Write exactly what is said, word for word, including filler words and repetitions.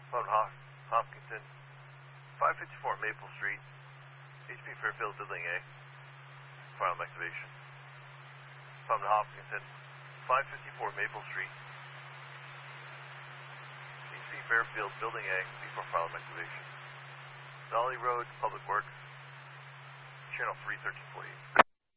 Mount Hop Hopkinton, five fifty-four Maple Street, H P Fairfield Building A. Final activation. Mount Hopkinton, five fifty-four Maple Street, H P Fairfield Building A before final activation. Dolly Road, Public Works, channel three thirteen forty-eight.